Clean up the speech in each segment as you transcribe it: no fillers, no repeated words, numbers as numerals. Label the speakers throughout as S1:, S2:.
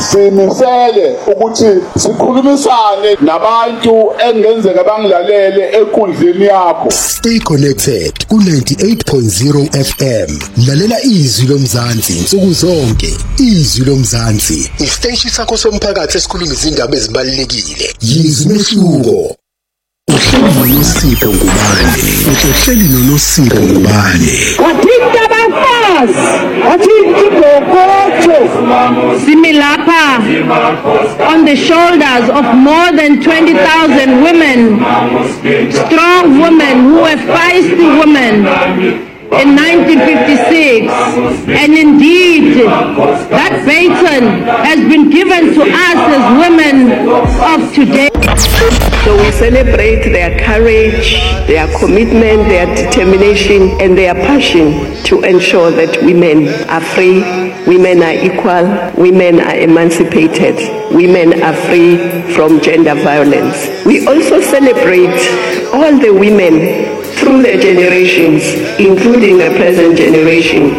S1: simisele ukuthi sikhulumisane nabantu engenzeka bangilalele enkundleni yakho.
S2: Stay connected ku 98.0 FM. Lalela izwi lomzansi insuku zonke. Izwi lomzansi, isiteshi sakho somphakathi esikhuluma izindaba ezibalulekile. Yizwi mehluko. Uhleli noSipho Ngubane. Uhleli noSipho Ngubane.
S3: Wathinta abafazi, wathinta igogojo. Similapha on the shoulders of more than 20,000 women, strong women who were feisty women in 1956, and indeed that baton has been given to us as women of today.
S4: So we celebrate their courage, their commitment, their determination, and their passion to ensure that women are free, women are equal, women are emancipated, women are free from gender violence. We also celebrate all the women through their generations, including the present generation.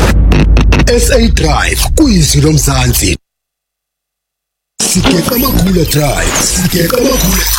S2: SA Drive, kwizwi lomzansi. Sikeka Makula Drive, Sikeka Makula Drive.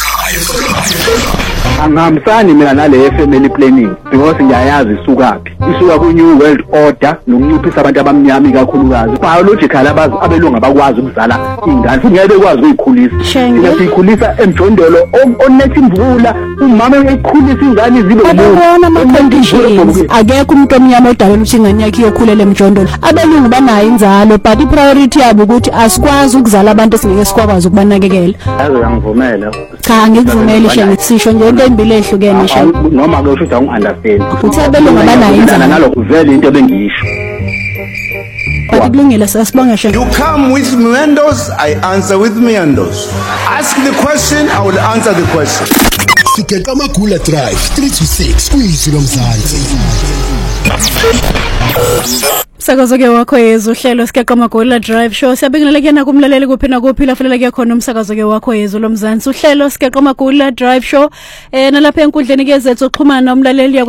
S5: Angihambisani mina nale family planning because ngiyayazi isukaphi. Isuka ku New World Order nokunyuphisa abantu abamnyama kakhulukazi. Biological abelungu abakwazi ukuzala ingane futhi ngeke bekwazi ukuyikhulisa. Siyayikhulisa emjondolo onethi imvula umama uyikhulisa ingane zibe
S6: umuntu. Ama conditions akekho umuntu omnyama odalelwe ukuthi ingane yakhe iyokhulela emjondolo. Abelungu banayo inzalo but ipriority yabo ukuthi asikwazi ukuzala abantu esingeke sikwazi ukubanakekela.
S5: Yazi angivumela.
S6: Cha ngikuvumela shenge sisho nje into embili ehlukene shenge.
S5: Noma kusho ukuthi ungunderstand.
S6: Uthi abelungu banayo inzalo.
S5: Nalokho vele into ebengiyisho.
S6: Bakulungile sasibonga shenge.
S7: You come with meandos, I answer with meandos. Ask the question, I will answer the question.
S2: Sikeka Makula Drive 3 to 6 kwizwi lomzansi.
S6: Umsakazo-ke wakho yezwa uhlelo Sikeka Makula Drive Show. Siyabingelela na kumlaleli kuphi na kuphi lafulela ke khona umsakazo-ke wakho yezwa lomzansi uhlelo Sikeka Makula Drive Show. Nalapha enkundleni ke zethu uxhumana nomlaleli